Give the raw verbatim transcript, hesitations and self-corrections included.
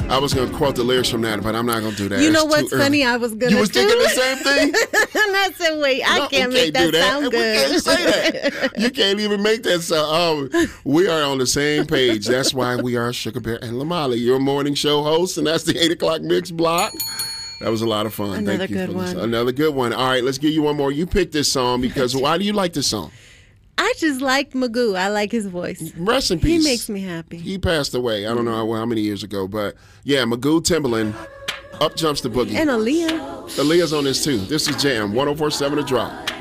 I was going to quote the lyrics from that, but I'm not going to do that. You know It's what's too funny? early. I was going to You was thinking the same thing? And I said, wait, I No, can't we make do that, sound We good. can't say that. You can't even make that sound. Oh, we are on the same page. That's why we are Sugar Bear and Lamali, your morning show host, and that's the eight o'clock mix block. That was a lot of fun. Another Thank you good for one. listening. Another good one. All right, let's give you one more. You picked this song because why do you like this song? I just like Magoo. I like his voice. Rest in peace. He makes me happy. He passed away. I don't know how, how many years ago, but yeah, Magoo Timberland. Up jumps the boogie. And Aaliyah. Aaliyah's on this too. This is Jam one oh four point seven The Drop.